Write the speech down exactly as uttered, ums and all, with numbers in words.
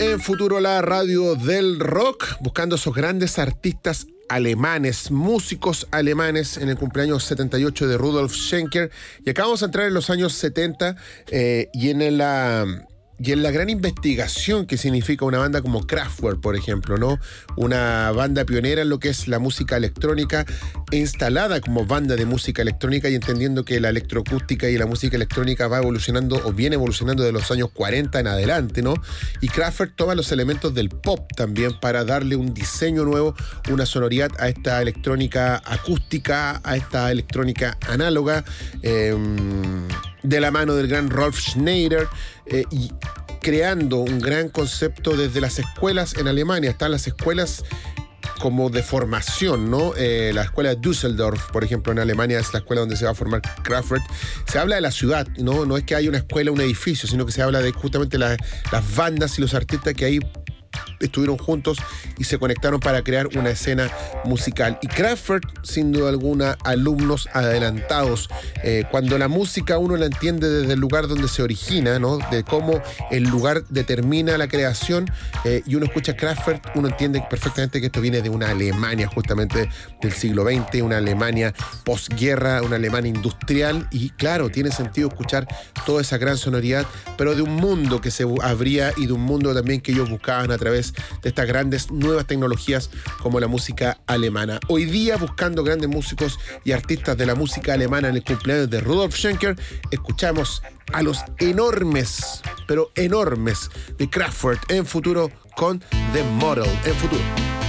en Futuro, la radio del rock, buscando esos grandes artistas alemanes, músicos alemanes en el cumpleaños setenta y ocho de Rudolf Schenker. Y acá vamos a entrar en los años setenta eh, y en la... Y en la gran investigación que significa una banda como Kraftwerk, por ejemplo, ¿no? Una banda pionera en lo que es la música electrónica, instalada como banda de música electrónica y entendiendo que la electroacústica y la música electrónica va evolucionando o viene evolucionando de los años cuarenta en adelante, ¿no? Y Kraftwerk toma los elementos del pop también para darle un diseño nuevo, una sonoridad a esta electrónica acústica, a esta electrónica análoga, eh, de la mano del gran Rolf Schneider, eh, y creando un gran concepto desde las escuelas en Alemania. Están las escuelas como de formación, ¿no? Eh, la escuela de Düsseldorf, por ejemplo, en Alemania es la escuela donde se va a formar Kraftwerk. Se habla de la ciudad, ¿no? No es que haya una escuela, un edificio, sino que se habla de justamente la, las bandas y los artistas que ahí estuvieron juntos y se conectaron para crear una escena musical. Y Kraftwerk, sin duda alguna, alumnos adelantados. Eh, cuando la música uno la entiende desde el lugar donde se origina, ¿no? De cómo el lugar determina la creación, eh, y uno escucha Kraftwerk, uno entiende perfectamente que esto viene de una Alemania justamente del siglo veinte, una Alemania posguerra, una Alemania industrial, y claro, tiene sentido escuchar toda esa gran sonoridad, pero de un mundo que se abría y de un mundo también que ellos buscaban a través de estas grandes nuevas tecnologías como la música alemana. Hoy día, buscando grandes músicos y artistas de la música alemana en el cumpleaños de Rudolf Schenker, escuchamos a los enormes, pero enormes, de Kraftwerk en Futuro con The Model en Futuro.